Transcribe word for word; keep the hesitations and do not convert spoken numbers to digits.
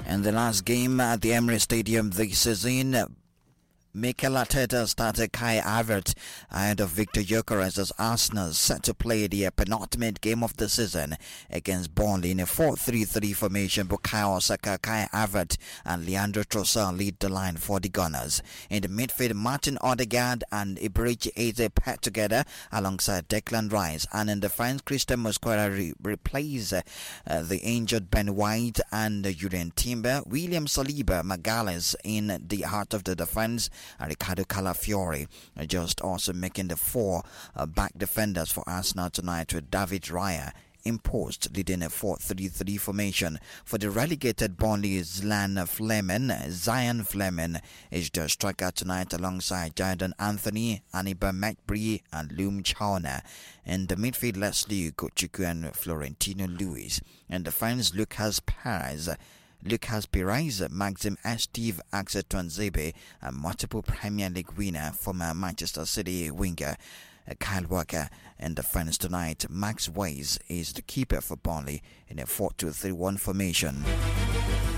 In the last game at the Emirates Stadium this season, Mikel Arteta started Kai Havertz ahead of Victor Gyökeres as Arsenal set to play the penultimate game of the season against Burnley in a four three three formation. Bukayo Saka, Kai Havertz and Leandro Trossard lead the line for the Gunners. In the midfield, Martin Odegaard and Ibrahim Eze paired together alongside Declan Rice, and in defence, Christian Mosquera re- replaced uh, uh, the injured Ben White and uh, Julian Timber. William Saliba, Magalhaes in the heart of the defence, and Ricardo Calafiori uh, just also making the four uh, back defenders for Arsenal tonight, with David Raya imposed leading a four three three formation. For the relegated Burnley, Zlan Fleming, Zion Fleming is the striker tonight alongside Jordan Anthony, Aniba McBree and Loom Chawner. In the midfield, Leslie Gochiku and Florentino Lewis. And the fans, Lucas Perez, Lucas Perez, Maxim Esteve, Axel Tuanzebe, and multiple Premier League winner, former Manchester City winger uh, Kyle Walker. And the fans tonight, Max Waze is the keeper for Burnley in a four two three one formation.